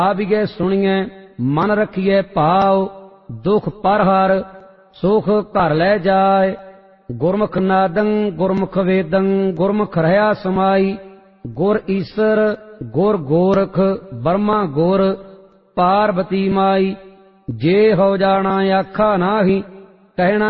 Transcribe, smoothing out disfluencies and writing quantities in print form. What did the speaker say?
ਆਵੀਐ ਸੁਣੀਐ ਮਨ ਰਖੀਐ ਭਾਉ। ਦੁਖ ਪਰ ਹਰ ਸੁਖ ਘਰ ਲੈ ਜਾਏ। ਗੁਰਮੁਖ ਨਾਦੰ ਗੁਰਮੁਖ ਵੇਦੰ ਗੁਰਮੁਖ ਰਹਾ ਸਮਾਈ। ਗੁਰ ਈਸਰ ਗੁਰ ਗੋਰਖ ਬਰਮਾ ਗੁਰ ਪਾਰਬਤੀ ਮਾਈ। ਜੇ ਹੋ ਜਾਣਾ ਆਖਾ ਨਾਹੀ ਕਹਿਣਾ